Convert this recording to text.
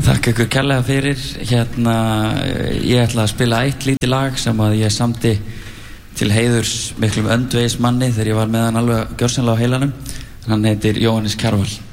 Takk ykkur kærlega fyrir. Ég ætla að spila eitt lítið lag sem að ég samdi til heiðurs miklum öndvegismanni þegar ég var með hann alveg gjörsamlega á heilanum. Hann heitir Jóhannes Kjarval.